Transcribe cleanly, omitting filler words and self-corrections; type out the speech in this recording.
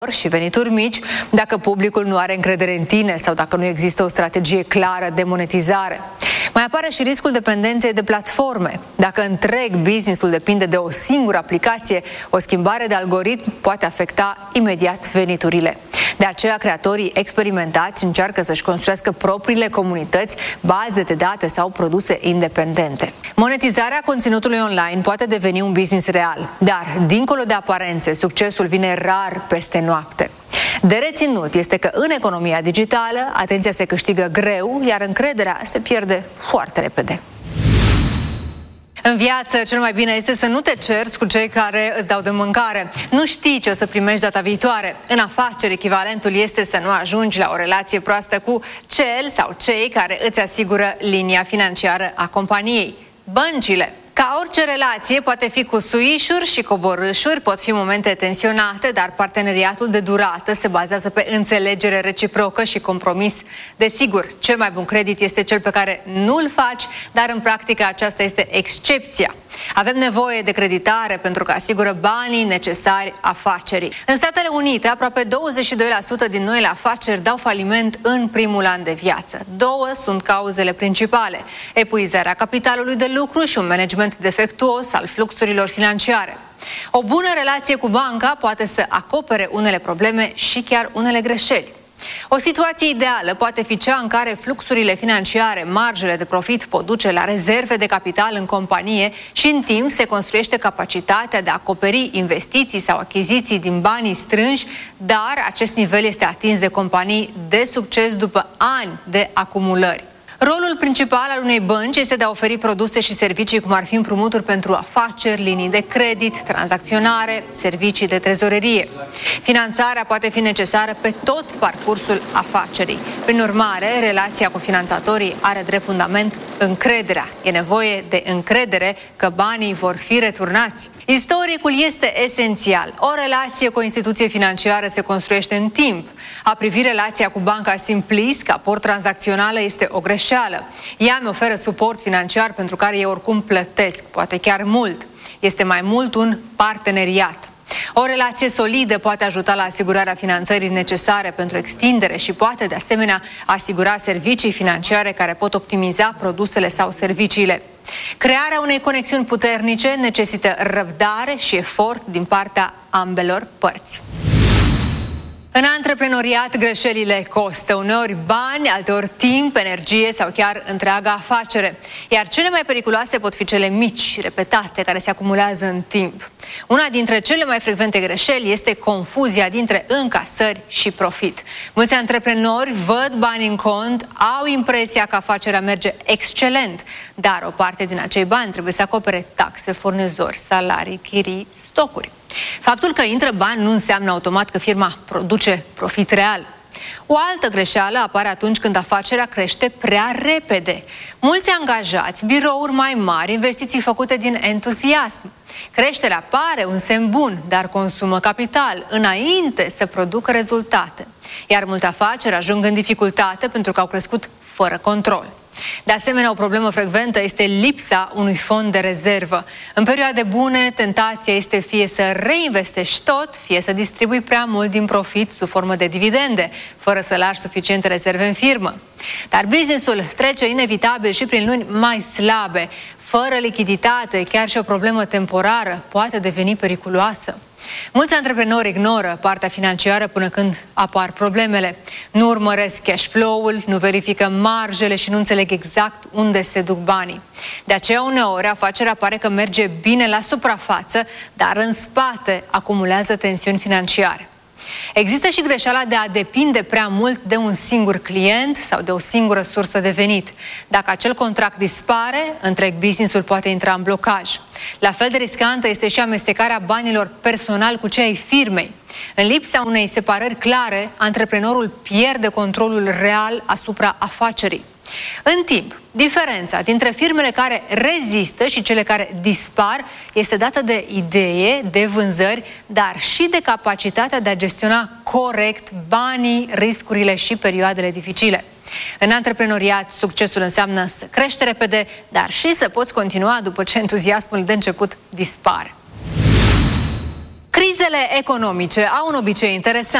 și venituri mici dacă publicul nu are încredere în tine sau dacă nu există o strategie clară de monetizare. Mai apare și riscul dependenței de platforme. Dacă întreg business-ul depinde de o singură aplicație, o schimbare de algoritm poate afecta imediat veniturile. De aceea, creatorii experimentați încearcă să-și construiască propriile comunități, baze de date sau produse independente. Monetizarea conținutului online poate deveni un business real, dar, dincolo de aparențe, succesul vine rar peste noapte. De reținut este că în economia digitală, atenția se câștigă greu, iar încrederea se pierde foarte repede. În viață, cel mai bine este să nu te cerți cu cei care îți dau de mâncare. Nu știi ce o să primești data viitoare. În afaceri, echivalentul este să nu ajungi la o relație proastă cu cel sau cei care îți asigură linia financiară a companiei. Băncile. Ca orice relație poate fi cu suișuri și coborâșuri, pot fi momente tensionate, dar parteneriatul de durată se bazează pe înțelegere reciprocă și compromis. Desigur, cel mai bun credit este cel pe care nu-l faci, dar în practică aceasta este excepția. Avem nevoie de creditare pentru că asigură banii necesari afacerii. În Statele Unite, aproape 22% din noile afaceri dau faliment în primul an de viață. Două sunt cauzele principale: epuizarea capitalului de lucru și un management defectuos al fluxurilor financiare. O bună relație cu banca poate să acopere unele probleme și chiar unele greșeli. O situație ideală poate fi cea în care fluxurile financiare, marjele de profit pot duce la rezerve de capital în companie și în timp se construiește capacitatea de a acoperi investiții sau achiziții din banii strânși, dar acest nivel este atins de companii de succes după ani de acumulări. Rolul principal al unei bănci este de a oferi produse și servicii cum ar fi împrumuturi pentru afaceri, linii de credit, tranzacționare, servicii de trezorerie. Finanțarea poate fi necesară pe tot parcursul afacerii. Prin urmare, relația cu finanțatorii are drept fundament încrederea. E nevoie de încredere că banii vor fi returnați. Istoricul este esențial. O relație cu o instituție financiară se construiește în timp. A privi relația cu banca simplist ca port tranzacțională este o greșeală. Ea mi oferă suport financiar pentru care eu oricum plătesc, poate chiar mult. Este mai mult un parteneriat. O relație solidă poate ajuta la asigurarea finanțării necesare pentru extindere și poate, de asemenea, asigura servicii financiare care pot optimiza produsele sau serviciile. Crearea unei conexiuni puternice necesită răbdare și efort din partea ambelor părți. În antreprenoriat, greșelile costă uneori bani, alteori timp, energie sau chiar întreaga afacere. Iar cele mai periculoase pot fi cele mici, repetate, care se acumulează în timp. Una dintre cele mai frecvente greșeli este confuzia dintre încasări și profit. Mulți antreprenori văd bani în cont, au impresia că afacerea merge excelent, dar o parte din acei bani trebuie să acopere taxe, furnizori, salarii, chirii, stocuri. Faptul că intră bani nu înseamnă automat că firma produce profit real. O altă greșeală apare atunci când afacerea crește prea repede. Mulți angajați, birouri mai mari, investiții făcute din entuziasm. Creșterea pare un semn bun, dar consumă capital înainte să producă rezultate. Iar multe afaceri ajung în dificultate pentru că au crescut fără control. De asemenea, o problemă frecventă este lipsa unui fond de rezervă. În perioade bune, tentația este fie să reinvestești tot, fie să distribui prea mult din profit sub formă de dividende, fără să lași suficiente rezerve în firmă. Dar businessul trece inevitabil și prin luni mai slabe. Fără lichiditate, chiar și o problemă temporară poate deveni periculoasă. Mulți antreprenori ignoră partea financiară până când apar problemele. Nu urmăresc cash flow-ul, nu verifică marjele și nu înțeleg exact unde se duc banii. De aceea, uneori, afacerea pare că merge bine la suprafață, dar în spate acumulează tensiuni financiare. Există și greșeala de a depinde prea mult de un singur client sau de o singură sursă de venit. Dacă acel contract dispare, întreg business-ul poate intra în blocaj. La fel de riscantă este și amestecarea banilor personal cu cei ai firmei. În lipsa unei separări clare, antreprenorul pierde controlul real asupra afacerii. În timp, diferența dintre firmele care rezistă și cele care dispar este dată de idee, de vânzări, dar și de capacitatea de a gestiona corect banii, riscurile și perioadele dificile. În antreprenoriat, succesul înseamnă să crești repede, dar și să poți continua după ce entuziasmul de început dispare. Crizele economice au un obicei interesant.